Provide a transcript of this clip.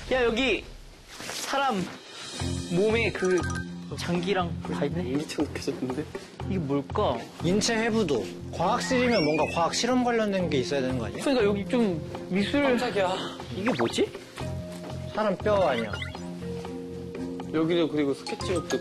야, 여기 사람 몸에 그 장기랑 다 있네. 엄청 느껴졌는데? 이게 뭘까? 인체 해부도. 과학실이면 뭔가 과학 실험 관련된 게 있어야 되는 거 아니야? 그러니까 여기 좀 미술. 깜짝이야. 이게 뭐지? 사람 뼈 아니야? 여기도 그리고 스케치북도